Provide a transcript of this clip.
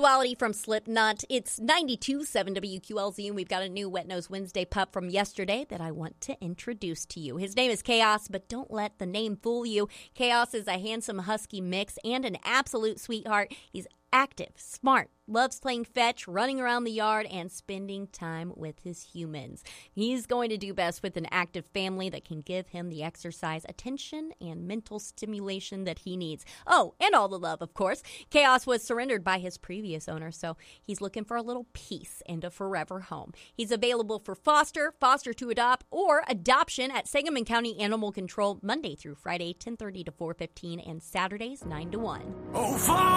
Sexuality from Slipknot. It's 92.7 WQLZ, and we've got a new Wet Nose Wednesday pup from yesterday that I want to introduce to you. His name is Chaos, but don't let the name fool you. Chaos is a handsome husky mix and an absolute sweetheart. He's active, smart, loves playing fetch, running around the yard, and spending time with his humans. He's going to do best with an active family that can give him the exercise, attention, and mental stimulation that he needs. Oh, and all the love, of course. Chaos was surrendered by his previous owner, so he's looking for a little peace and a forever home. He's available for foster to adopt, or adoption at Sangamon County Animal Control Monday through Friday, 10:30 to 4:15, and Saturdays, 9 to 1. Oh, fine!